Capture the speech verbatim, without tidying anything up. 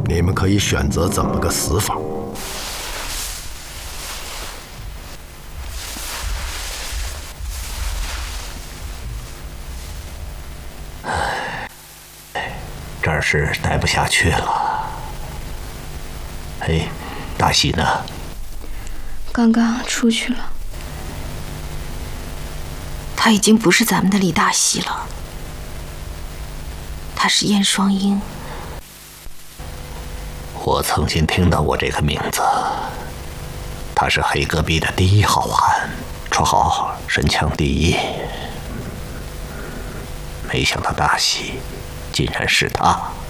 你们可以选择怎么个死法。 这儿是待不下去了。哎，大喜呢？ 刚刚出去了。 他已经不是咱们的李大喜了，他是燕双英。 我曾经听到过这个名字，他是黑戈壁的第一好汉，绰号神枪第一。没想到大喜竟然是他。